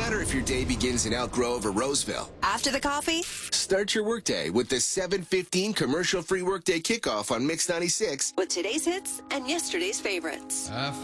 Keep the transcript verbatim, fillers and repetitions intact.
matter if your day begins in Elk Grove or Roseville. After the coffee, Start your workday with the seven fifteen commercial-free workday kickoff on Mix ninety-six. with today's hits and yesterday's favorites. I